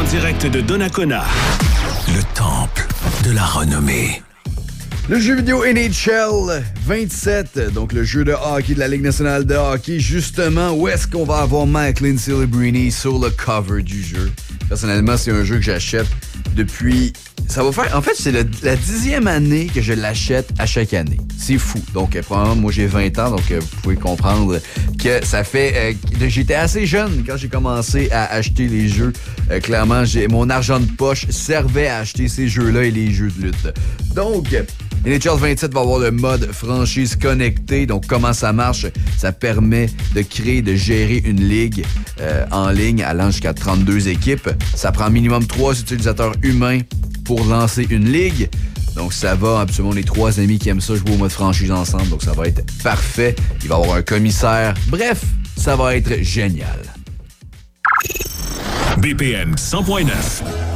direct de Donnacona. Le temple de la renommée. Le jeu vidéo NHL 27, donc le jeu de hockey de la Ligue nationale de hockey, justement, où est-ce qu'on va avoir Macklin Celebrini sur le cover du jeu? Personnellement, c'est un jeu que j'achète depuis... Ça va faire... En fait, c'est la 10e année que je l'achète à chaque année. C'est fou. Donc, probablement, moi, j'ai 20 ans, donc vous pouvez comprendre que ça fait... j'étais assez jeune quand j'ai commencé à acheter les jeux. Clairement, mon argent de poche servait à acheter ces jeux-là et les jeux de lutte. Donc... NHL 27 va avoir le mode franchise connectée. Donc, comment ça marche? Ça permet de créer, de gérer une ligue en ligne allant jusqu'à 32 équipes. Ça prend minimum 3 utilisateurs humains pour lancer une ligue. Donc, ça va, absolument, les 3 amis qui aiment ça jouer au mode franchise ensemble. Donc, ça va être parfait. Il va y avoir un commissaire. Bref, ça va être génial. BPM 100.9.